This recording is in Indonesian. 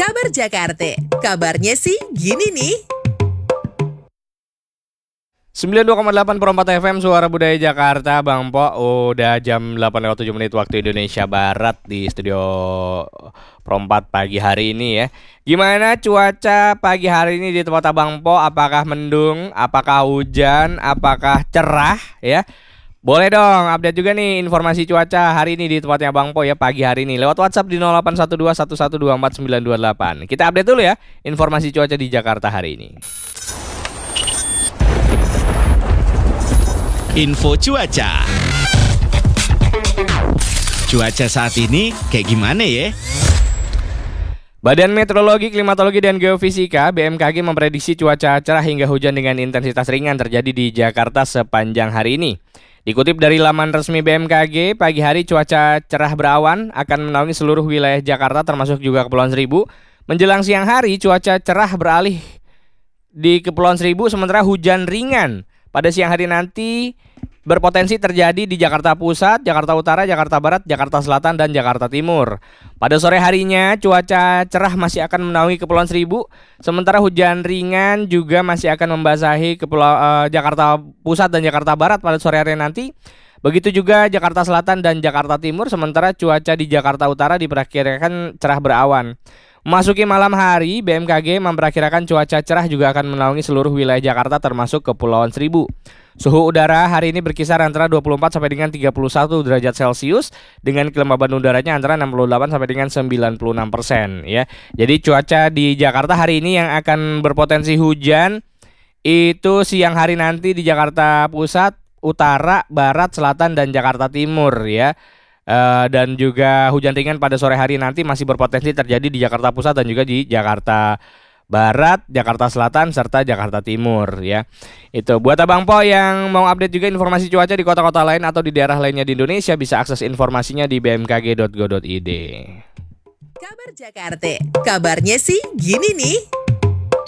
Kabar Jakarta, kabarnya sih gini nih. 92,8 per 4 FM Suara Budaya Jakarta. Bang Po, udah jam 8:07 waktu Indonesia Barat di studio Perempat pagi hari ini ya. Gimana cuaca pagi hari ini di tempat Abang Po? Apakah mendung? Apakah hujan? Apakah cerah ya? Boleh dong update juga nih informasi cuaca hari ini di tempatnya Bang Po ya pagi hari ini lewat WhatsApp di 081211249928. Kita update dulu ya informasi cuaca di Jakarta hari ini. Info cuaca. Cuaca saat ini kayak gimana ya? Badan Meteorologi, Klimatologi, dan Geofisika (BMKG) memprediksi cuaca cerah hingga hujan dengan intensitas ringan terjadi di Jakarta sepanjang hari ini. Dikutip dari laman resmi BMKG, pagi hari cuaca cerah berawan akan menaungi seluruh wilayah Jakarta termasuk juga Kepulauan Seribu. Menjelang siang hari cuaca cerah beralih di Kepulauan Seribu sementara hujan ringan pada siang hari nanti berpotensi terjadi di Jakarta Pusat, Jakarta Utara, Jakarta Barat, Jakarta Selatan, dan Jakarta Timur. Pada sore harinya, cuaca cerah masih akan menaungi Kepulauan Seribu, sementara hujan ringan juga masih akan membasahi Jakarta Pusat dan Jakarta Barat pada sore hari nanti. Begitu juga Jakarta Selatan dan Jakarta Timur, sementara cuaca di Jakarta Utara diperkirakan cerah berawan. Memasuki malam hari, BMKG memperkirakan cuaca cerah juga akan menaungi seluruh wilayah Jakarta termasuk Kepulauan Seribu. Suhu udara hari ini berkisar antara 24 sampai dengan 31 derajat Celcius dengan kelembaban udaranya antara 68 sampai dengan 96% ya. Jadi cuaca di Jakarta hari ini yang akan berpotensi hujan itu siang hari nanti di Jakarta Pusat, Utara, Barat, Selatan, dan Jakarta Timur ya. Dan juga hujan ringan pada sore hari nanti masih berpotensi terjadi di Jakarta Pusat dan juga di Jakarta Barat, Jakarta Selatan, serta Jakarta Timur ya. Itu buat Abang Po yang mau update juga informasi cuaca di kota-kota lain atau di daerah lainnya di Indonesia bisa akses informasinya di bmkg.go.id. Kabar Jakarta, kabarnya sih gini nih.